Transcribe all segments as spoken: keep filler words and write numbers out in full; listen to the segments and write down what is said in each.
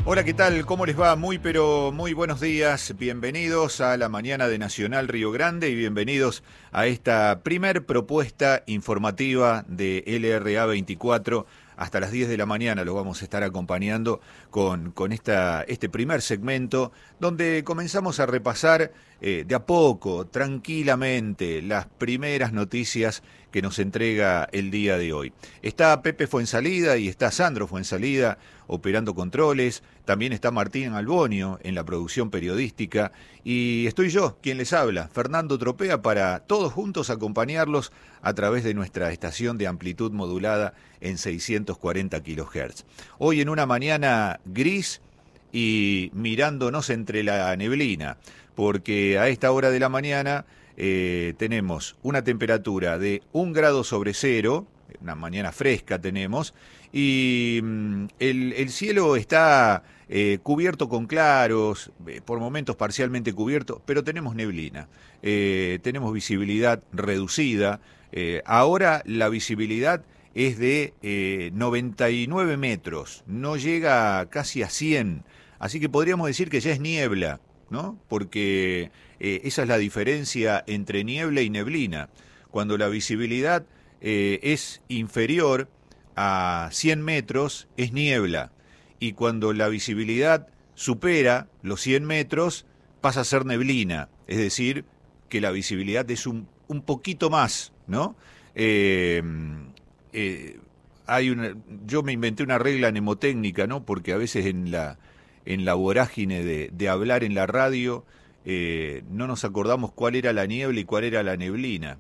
Hola, ¿qué tal? ¿Cómo les va? Muy, pero muy buenos días. Bienvenidos a la mañana de Nacional Río Grande y bienvenidos a esta primer propuesta informativa de L R A veinticuatro. Hasta las diez de la mañana los vamos a estar acompañando con, con esta, este primer segmento donde comenzamos a repasar eh, de a poco, tranquilamente, las primeras noticias que nos entrega el día de hoy. Está Pepe Fuensalida y está Sandro Fuensalida operando controles, también está Martín Albonio en la producción periodística y estoy yo, quien les habla, Fernando Tropea, para todos juntos acompañarlos a través de nuestra estación de amplitud modulada en seiscientos cuarenta kilohertz. Hoy en una mañana gris y mirándonos entre la neblina, porque a esta hora de la mañana eh, tenemos una temperatura de un grado sobre cero, una mañana fresca tenemos, y mm, el, el cielo está eh, cubierto con claros, eh, por momentos parcialmente cubierto, pero tenemos neblina, eh, tenemos visibilidad reducida. Eh, ahora la visibilidad es de eh, noventa y nueve metros, no llega casi a cien, así que podríamos decir que ya es niebla, ¿no? Porque eh, esa es la diferencia entre niebla y neblina. Cuando la visibilidad eh, es inferior a cien metros, es niebla, y cuando la visibilidad supera los cien metros, pasa a ser neblina, es decir, que la visibilidad es un, un poquito más, ¿no? Eh, eh, hay una, yo me inventé una regla mnemotécnica, ¿no? Porque a veces en la, en la vorágine de, de hablar en la radio eh, no nos acordamos cuál era la niebla y cuál era la neblina.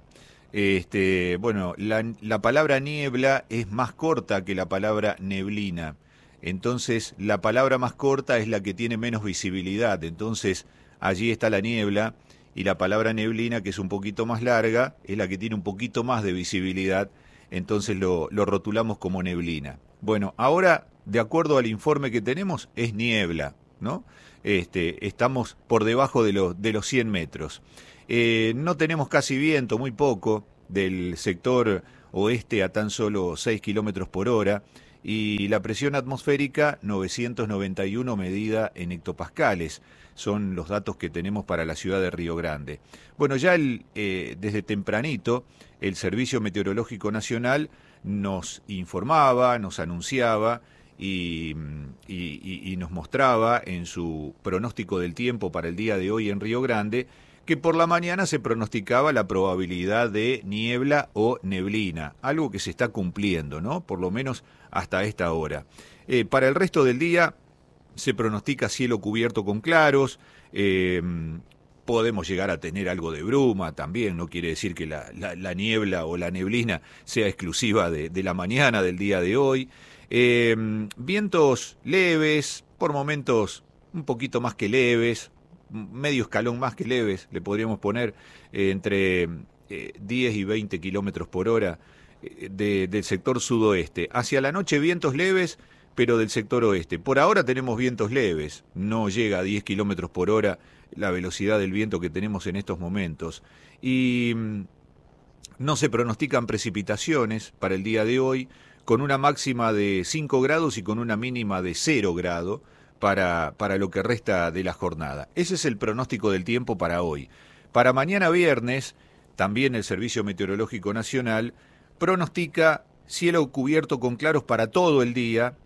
Este, bueno, la, la palabra niebla es más corta que la palabra neblina. Entonces, la palabra más corta es la que tiene menos visibilidad. Entonces, allí está la niebla, y la palabra neblina, que es un poquito más larga, es la que tiene un poquito más de visibilidad. Entonces lo, lo rotulamos como neblina. Bueno, ahora, de acuerdo al informe que tenemos, es niebla, ¿no? Este, estamos por debajo de, lo, de los cien metros. Eh, no tenemos casi viento, muy poco, del sector oeste a tan solo seis kilómetros por hora, y la presión atmosférica novecientos noventa y uno medida en hectopascales. Son los datos que tenemos para la ciudad de Río Grande. Bueno, ya el, eh, desde tempranito el Servicio Meteorológico Nacional nos informaba, nos anunciaba y, y, y nos mostraba en su pronóstico del tiempo para el día de hoy en Río Grande que por la mañana se pronosticaba la probabilidad de niebla o neblina, algo que se está cumpliendo, ¿no? Por lo menos hasta esta hora. Eh, para el resto del día se pronostica cielo cubierto con claros, eh, podemos llegar a tener algo de bruma también, no quiere decir que la, la, la niebla o la neblina sea exclusiva de, de la mañana del día de hoy. Eh, vientos leves, por momentos un poquito más que leves, medio escalón más que leves, le podríamos poner eh, entre eh, diez y veinte kilómetros por hora eh, de, del sector sudoeste. Hacia la noche vientos leves, pero del sector oeste. Por ahora tenemos vientos leves, no llega a diez kilómetros por hora la velocidad del viento que tenemos en estos momentos. Y mm, no se pronostican precipitaciones para el día de hoy, con una máxima de cinco grados y con una mínima de cero grado. Para, para lo que resta de la jornada. Ese es el pronóstico del tiempo para hoy. Para mañana viernes, también el Servicio Meteorológico Nacional pronostica cielo cubierto con claros para todo el día,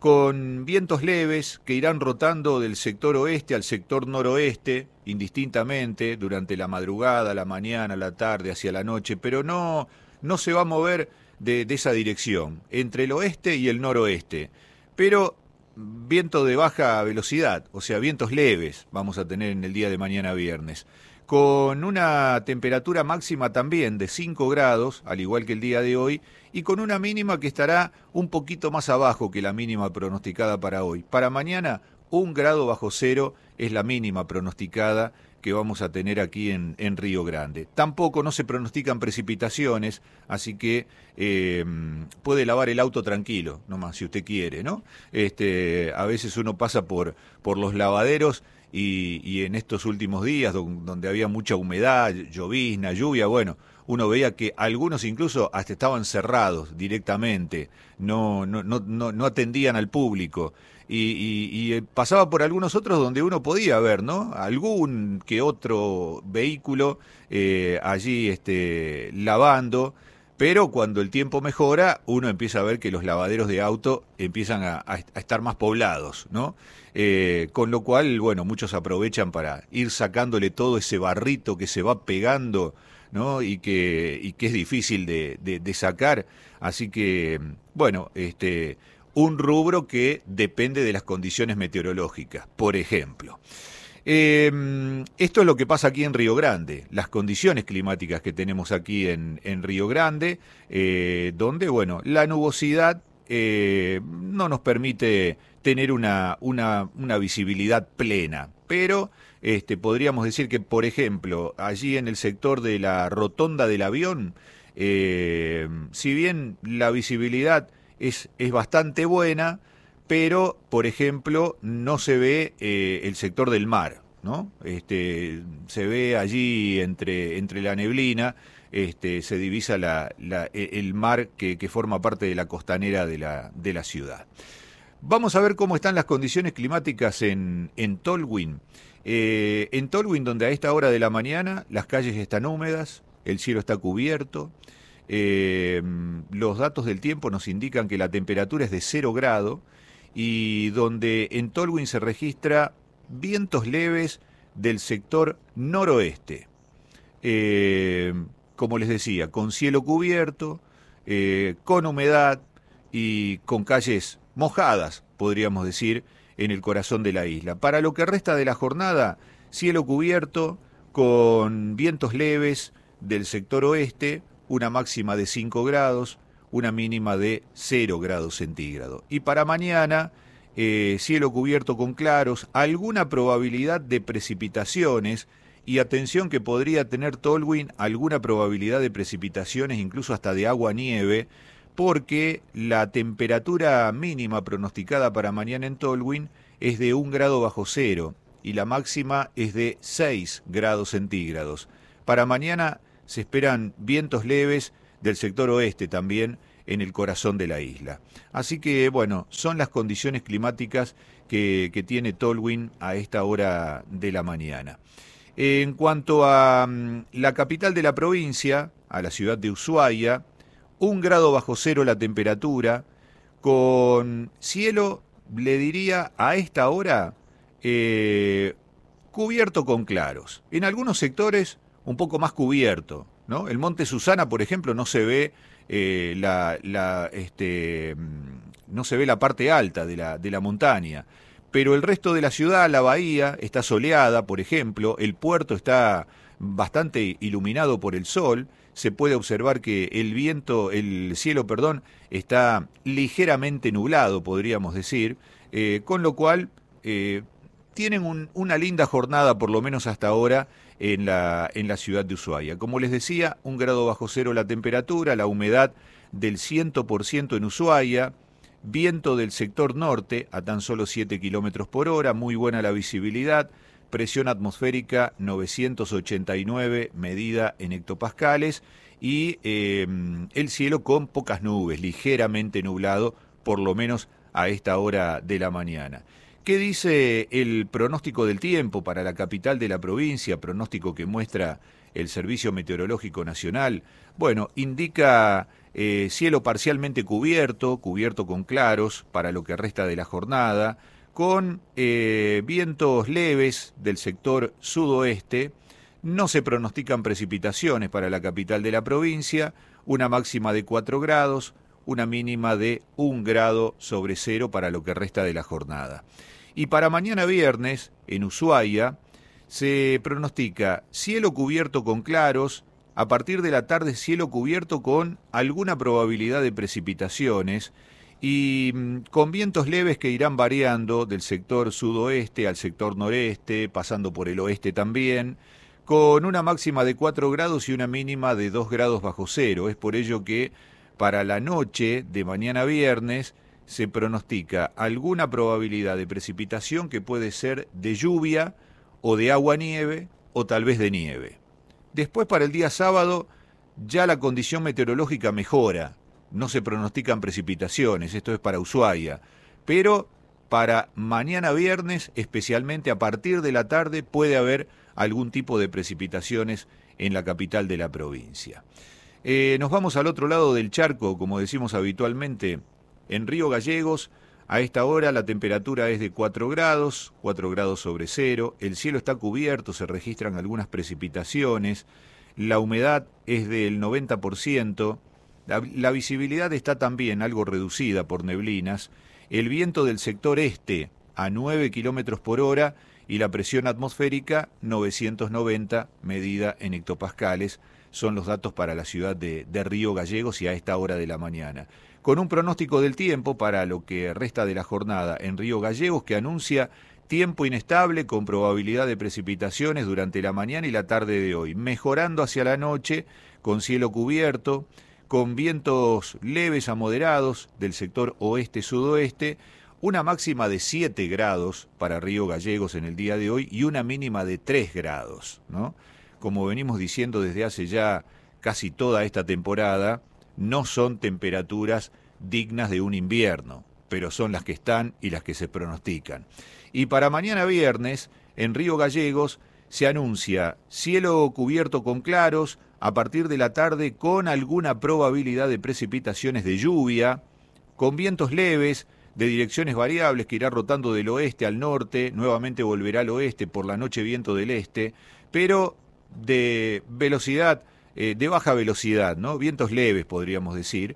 con vientos leves que irán rotando del sector oeste al sector noroeste, indistintamente, durante la madrugada, la mañana, la tarde, hacia la noche, pero no, no se va a mover de, de esa dirección, entre el oeste y el noroeste. Pero viento de baja velocidad, o sea, vientos leves vamos a tener en el día de mañana viernes, con una temperatura máxima también de cinco grados, al igual que el día de hoy, y con una mínima que estará un poquito más abajo que la mínima pronosticada para hoy. Para mañana, un grado bajo cero es la mínima pronosticada que vamos a tener aquí en, en Río Grande. Tampoco no se pronostican precipitaciones, así que eh, puede lavar el auto tranquilo, nomás si usted quiere, ¿no? Este, a veces uno pasa por, por los lavaderos y, y en estos últimos días don, donde había mucha humedad, llovizna, lluvia, bueno, uno veía que algunos incluso hasta estaban cerrados directamente, no, no, no, no, no atendían al público. Y, y, y pasaba por algunos otros donde uno podía ver, ¿no? Algún que otro vehículo eh, allí este, lavando, pero cuando el tiempo mejora, uno empieza a ver que los lavaderos de auto empiezan a, a, a estar más poblados, ¿no? Eh, con lo cual, bueno, muchos aprovechan para ir sacándole todo ese barrito que se va pegando, ¿no? Y que, y que es difícil de, de, de sacar. Así que, bueno, este... un rubro que depende de las condiciones meteorológicas, por ejemplo. Eh, esto es lo que pasa aquí en Río Grande, las condiciones climáticas que tenemos aquí en, en Río Grande, eh, donde, bueno, la nubosidad eh, no nos permite tener una, una, una visibilidad plena, pero este, podríamos decir que, por ejemplo, allí en el sector de la rotonda del avión, eh, si bien la visibilidad Es, es bastante buena, pero, por ejemplo, no se ve eh, el sector del mar, ¿no? Este, se ve allí entre, entre la neblina, este, se divisa la, la, el mar que, que forma parte de la costanera de la, de la ciudad. Vamos a ver cómo están las condiciones climáticas en, en Tolwyn. Eh, en Tolwyn, donde a esta hora de la mañana las calles están húmedas, el cielo está cubierto. Eh, los datos del tiempo nos indican que la temperatura es de cero grado y donde en Tolwyn se registra vientos leves del sector noroeste. Eh, como les decía, con cielo cubierto, eh, con humedad y con calles mojadas, podríamos decir, en el corazón de la isla. Para lo que resta de la jornada, cielo cubierto, con vientos leves del sector oeste, una máxima de cinco grados, una mínima de cero grados centígrados. Y para mañana, eh, cielo cubierto con claros, alguna probabilidad de precipitaciones, y atención que podría tener Tolwyn alguna probabilidad de precipitaciones, incluso hasta de agua-nieve, porque la temperatura mínima pronosticada para mañana en Tolwyn es de un grado bajo cero, y la máxima es de seis grados centígrados. Para mañana se esperan vientos leves del sector oeste también en el corazón de la isla. Así que, bueno, son las condiciones climáticas que, que tiene Tolwyn a esta hora de la mañana. En cuanto a um, la capital de la provincia, a la ciudad de Ushuaia, un grado bajo cero la temperatura, con cielo, le diría, a esta hora, eh, cubierto con claros. En algunos sectores un poco más cubierto, ¿no? El Monte Susana, por ejemplo, no se ve eh, la, la, este, no se ve la parte alta de la, de la montaña, pero el resto de la ciudad, la bahía, está soleada, por ejemplo, el puerto está bastante iluminado por el sol, se puede observar que el viento, el cielo, perdón, está ligeramente nublado, podríamos decir, eh, con lo cual eh, tienen un, una linda jornada, por lo menos hasta ahora, en la, en la ciudad de Ushuaia. Como les decía, un grado bajo cero la temperatura, la humedad del cien por ciento en Ushuaia, viento del sector norte a tan solo siete kilómetros por hora, muy buena la visibilidad, presión atmosférica novecientos ochenta y nueve medida en hectopascales y eh, el cielo con pocas nubes, ligeramente nublado, por lo menos a esta hora de la mañana. ¿Qué dice el pronóstico del tiempo para la capital de la provincia? Pronóstico que muestra el Servicio Meteorológico Nacional. Bueno, indica eh, cielo parcialmente cubierto, cubierto con claros para lo que resta de la jornada, con eh, vientos leves del sector sudoeste. No se pronostican precipitaciones para la capital de la provincia, una máxima de cuatro grados, una mínima de un grado sobre cero para lo que resta de la jornada. Y para mañana viernes, en Ushuaia, se pronostica cielo cubierto con claros, a partir de la tarde cielo cubierto con alguna probabilidad de precipitaciones y con vientos leves que irán variando del sector sudoeste al sector noreste, pasando por el oeste también, con una máxima de cuatro grados y una mínima de dos grados bajo cero. Es por ello que para la noche de mañana viernes se pronostica alguna probabilidad de precipitación que puede ser de lluvia o de agua-nieve o tal vez de nieve. Después, para el día sábado, ya la condición meteorológica mejora. No se pronostican precipitaciones, esto es para Ushuaia, pero para mañana viernes, especialmente a partir de la tarde, puede haber algún tipo de precipitaciones en la capital de la provincia. Eh, nos vamos al otro lado del charco, como decimos habitualmente, en Río Gallegos. A esta hora la temperatura es de cuatro grados, cuatro grados sobre cero, el cielo está cubierto, se registran algunas precipitaciones, la humedad es del noventa por ciento, la, la visibilidad está también algo reducida por neblinas, el viento del sector este a nueve kilómetros por hora y la presión atmosférica novecientos noventa medida en hectopascales, son los datos para la ciudad de, de Río Gallegos y a esta hora de la mañana. Con un pronóstico del tiempo para lo que resta de la jornada en Río Gallegos que anuncia tiempo inestable con probabilidad de precipitaciones durante la mañana y la tarde de hoy, mejorando hacia la noche con cielo cubierto, con vientos leves a moderados del sector oeste-sudoeste, una máxima de siete grados para Río Gallegos en el día de hoy y una mínima de tres grados, ¿no? Como venimos diciendo desde hace ya casi toda esta temporada, no son temperaturas dignas de un invierno, pero son las que están y las que se pronostican. Y para mañana viernes, en Río Gallegos, se anuncia cielo cubierto con claros, a partir de la tarde con alguna probabilidad de precipitaciones de lluvia, con vientos leves, de direcciones variables que irá rotando del oeste al norte, nuevamente volverá al oeste, por la noche viento del este, pero de velocidad, eh, de baja velocidad, ¿no? Vientos leves podríamos decir,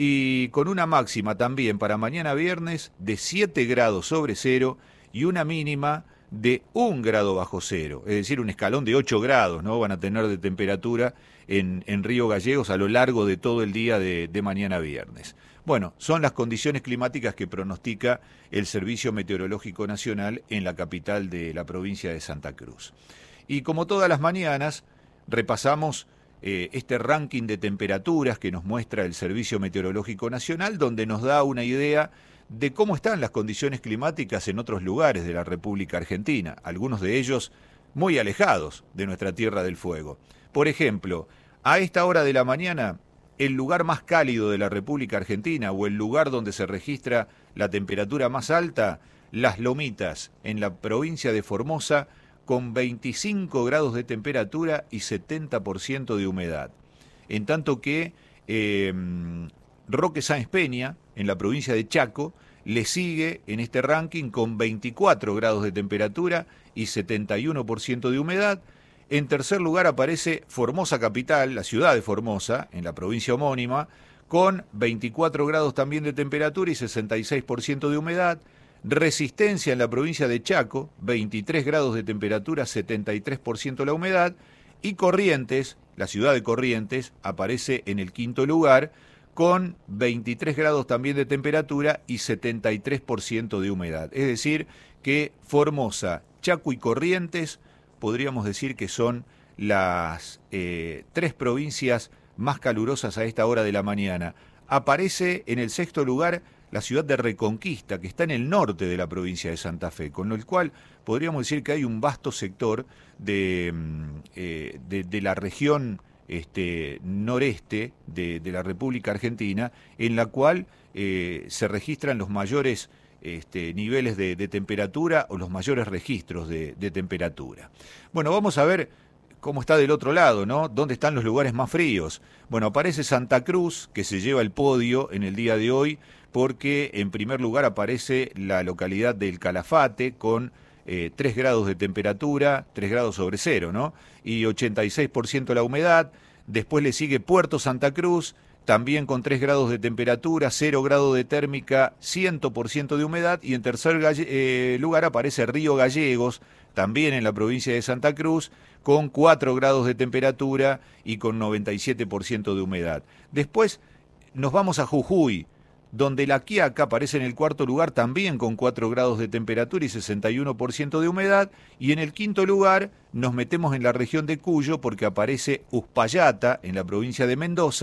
y con una máxima también para mañana viernes de siete grados sobre cero y una mínima de un grado bajo cero, es decir, un escalón de ocho grados, ¿no? Van a tener de temperatura en, en Río Gallegos a lo largo de todo el día de, de mañana viernes. Bueno, son las condiciones climáticas que pronostica el Servicio Meteorológico Nacional en la capital de la provincia de Santa Cruz. Y como todas las mañanas, repasamos eh, este ranking de temperaturas que nos muestra el Servicio Meteorológico Nacional, donde nos da una idea de cómo están las condiciones climáticas en otros lugares de la República Argentina, algunos de ellos muy alejados de nuestra Tierra del Fuego. Por ejemplo, a esta hora de la mañana, el lugar más cálido de la República Argentina o el lugar donde se registra la temperatura más alta, Las Lomitas, en la provincia de Formosa, con veinticinco grados de temperatura y setenta por ciento de humedad. En tanto que eh, Roque Sáenz Peña, en la provincia de Chaco, le sigue en este ranking con veinticuatro grados de temperatura y setenta y uno por ciento de humedad. En tercer lugar aparece Formosa Capital, la ciudad de Formosa, en la provincia homónima, con veinticuatro grados también de temperatura y sesenta y seis por ciento de humedad. Resistencia en la provincia de Chaco, veintitrés grados de temperatura, setenta y tres por ciento la humedad. Y Corrientes, la ciudad de Corrientes, aparece en el quinto lugar, con veintitrés grados también de temperatura y setenta y tres por ciento de humedad. Es decir, que Formosa, Chaco y Corrientes podríamos decir que son las eh, tres provincias más calurosas a esta hora de la mañana. Aparece en el sexto lugar la ciudad de Reconquista, que está en el norte de la provincia de Santa Fe, con lo cual podríamos decir que hay un vasto sector de, eh, de, de la región este, noreste de, de la República Argentina, en la cual eh, se registran los mayores Este, niveles de, de temperatura o los mayores registros de, de temperatura. Bueno, vamos a ver cómo está del otro lado, ¿no? ¿Dónde están los lugares más fríos? Bueno, aparece Santa Cruz, que se lleva el podio en el día de hoy, porque en primer lugar aparece la localidad del Calafate, con eh, tres grados de temperatura, tres grados sobre cero, ¿no? Y ochenta y seis por ciento la humedad. Después le sigue Puerto Santa Cruz, también con tres grados de temperatura, cero grado de térmica, cien por ciento de humedad. Y en tercer eh, lugar aparece Río Gallegos, también en la provincia de Santa Cruz, con cuatro grados de temperatura y con noventa y siete por ciento de humedad. Después nos vamos a Jujuy, donde La Quiaca aparece en el cuarto lugar, también con cuatro grados de temperatura y sesenta y uno por ciento de humedad. Y en el quinto lugar nos metemos en la región de Cuyo, porque aparece Uspallata, en la provincia de Mendoza,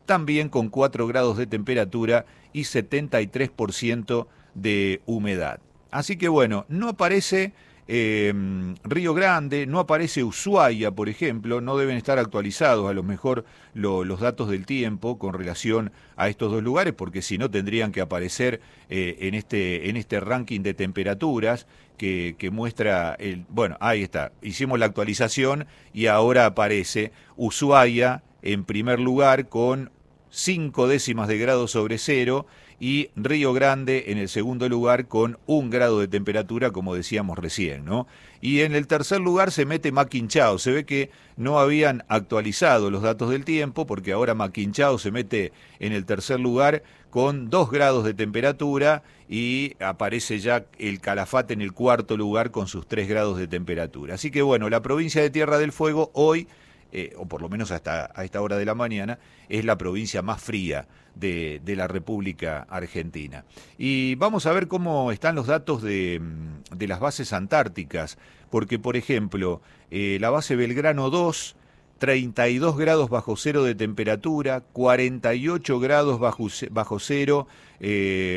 también con cuatro grados de temperatura y setenta y tres por ciento de humedad. Así que bueno, no aparece eh, Río Grande, no aparece Ushuaia, por ejemplo, no deben estar actualizados a lo mejor lo, los datos del tiempo con relación a estos dos lugares, porque si no tendrían que aparecer eh, en, este, en este ranking de temperaturas que, que muestra, el, bueno, ahí está, hicimos la actualización y ahora aparece Ushuaia en primer lugar con cinco décimas de grado sobre cero, y Río Grande en el segundo lugar con un grado de temperatura, como decíamos recién, ¿no? Y en el tercer lugar se mete Maquinchao. Se ve que no habían actualizado los datos del tiempo, porque ahora Maquinchao se mete en el tercer lugar con dos grados de temperatura y aparece ya el Calafate en el cuarto lugar con sus tres grados de temperatura. Así que bueno, la provincia de Tierra del Fuego hoy, Eh, o por lo menos hasta a esta hora de la mañana, es la provincia más fría de, de la República Argentina. Y vamos a ver cómo están los datos de, de las bases antárticas, porque por ejemplo, eh, la base Belgrano dos, treinta y dos grados bajo cero de temperatura, cuarenta y ocho grados bajo, bajo cero eh,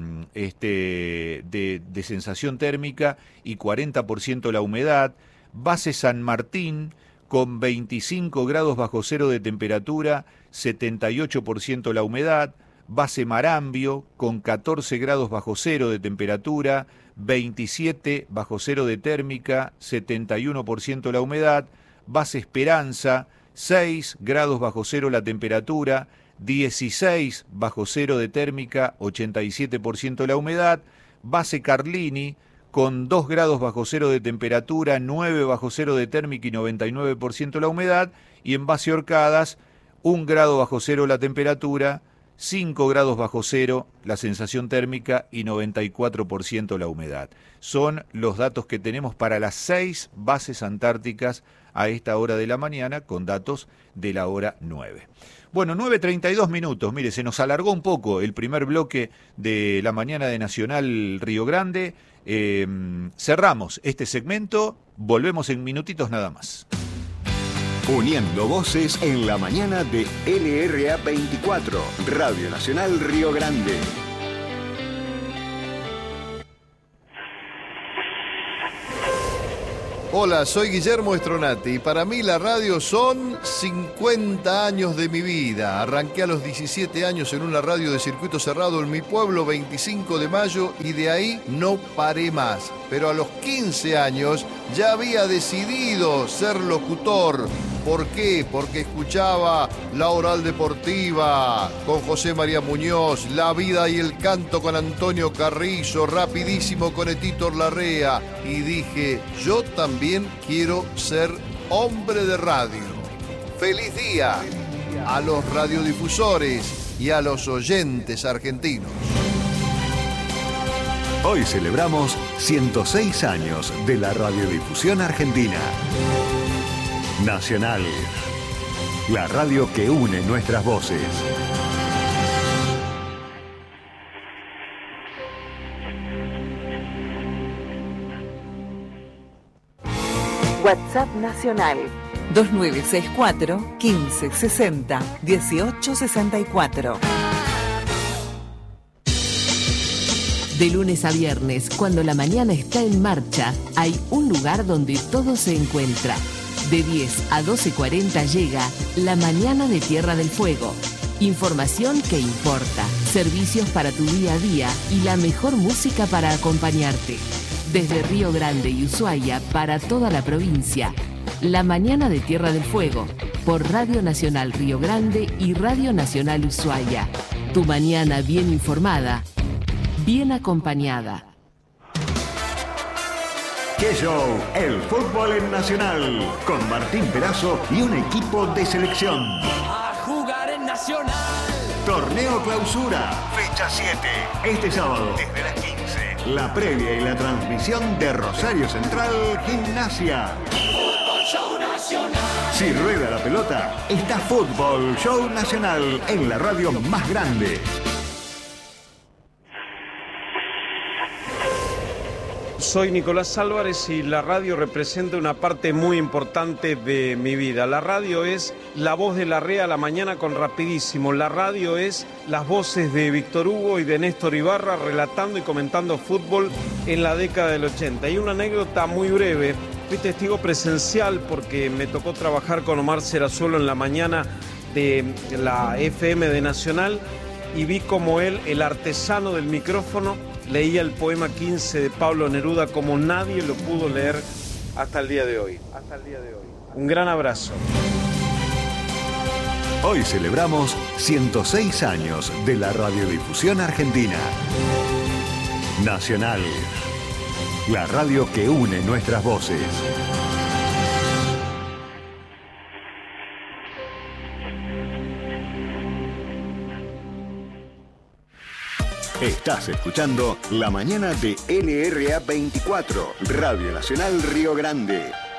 este, de, de sensación térmica y cuarenta por ciento la humedad. Base San Martín, con veinticinco grados bajo cero de temperatura, setenta y ocho por ciento la humedad. Base Marambio, con catorce grados bajo cero de temperatura, veintisiete bajo cero de térmica, setenta y uno por ciento la humedad. Base Esperanza, seis grados bajo cero la temperatura, dieciséis bajo cero de térmica, ochenta y siete por ciento la humedad. Base Carlini, con dos grados bajo cero de temperatura, nueve bajo cero de térmica y noventa y nueve por ciento la humedad. Y en base Orcadas, un grado bajo cero la temperatura, cinco grados bajo cero la sensación térmica y noventa y cuatro por ciento la humedad. Son los datos que tenemos para las seis bases antárticas a esta hora de la mañana, con datos de la hora nueve. Bueno, nueve treinta y dos minutos, mire, se nos alargó un poco el primer bloque de la mañana de Nacional Río Grande. Eh, cerramos este segmento, volvemos en minutitos nada más. Uniendo voces en la mañana de L R A veinticuatro, Radio Nacional Río Grande. Hola, soy Guillermo Estronati y para mí la radio son cincuenta años de mi vida. Arranqué a los diecisiete años en una radio de circuito cerrado en mi pueblo, veinticinco de mayo, y de ahí no paré más. Pero a los quince años ya había decidido ser locutor. ¿Por qué? Porque escuchaba La Oral Deportiva con José María Muñoz, La Vida y el Canto con Antonio Carrizo, Rapidísimo con Etito Larrea, y dije, yo también quiero ser hombre de radio. ¡Feliz día a los radiodifusores y a los oyentes argentinos! Hoy celebramos ciento seis años de la radiodifusión argentina. Nacional, la radio que une nuestras voces. WhatsApp Nacional dos nueve seis cuatro, quince sesenta, dieciocho sesenta y cuatro. De lunes a viernes, cuando la mañana está en marcha, hay un lugar donde todo se encuentra. De diez a doce cuarenta llega La Mañana de Tierra del Fuego. Información que importa, servicios para tu día a día y la mejor música para acompañarte. Desde Río Grande y Ushuaia para toda la provincia. La Mañana de Tierra del Fuego, por Radio Nacional Río Grande y Radio Nacional Ushuaia. Tu mañana bien informada, bien acompañada. ¡Qué show! El fútbol en Nacional, con Martín Perazo y un equipo de selección. A jugar en Nacional. Torneo Clausura, fecha siete. Este sábado, desde las quince. La previa y la transmisión de Rosario Central Gimnasia. Fútbol Show Nacional. Si rueda la pelota, está Fútbol Show Nacional en la radio más grande. Soy Nicolás Álvarez y la radio representa una parte muy importante de mi vida. La radio es La Voz de Larrea a la mañana con Rapidísimo. La radio es las voces de Víctor Hugo y de Néstor Ibarra relatando y comentando fútbol en la década del ochenta. Y una anécdota muy breve. Fui testigo presencial porque me tocó trabajar con Omar Serazuelo en la mañana de la F M de Nacional y vi como él, el artesano del micrófono, leía el poema quince de Pablo Neruda como nadie lo pudo leer hasta el día de hoy. Hasta el día de hoy. Un gran abrazo. Hoy celebramos ciento seis años de la radiodifusión argentina. Nacional, la radio que une nuestras voces. Estás escuchando La Mañana de L R A veinticuatro, Radio Nacional Río Grande.